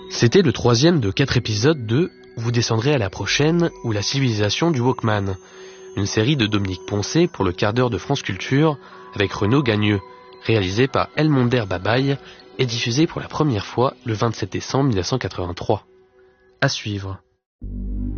C'était le 3e de 4 épisodes de Vous descendrez à la prochaine ou la civilisation du Walkman, une série de Dominique Poncet pour le quart d'heure de France Culture avec Renaud Gagneux, réalisée par Elmonder Babaye et diffusée pour la première fois le 27 décembre 1983. À suivre.